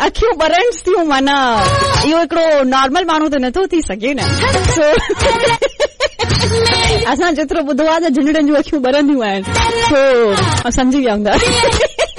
अखियूं ॿरनि थियूं माना इहो हिकिड़ो नॉर्मल माण्हू त नथो थी सघे न. असां जेतिरो ॿुधो आहे त झुनड़नि जूं अखियूं ॿरंदियूं आहिनि, सो सम्झी विया हूंदा.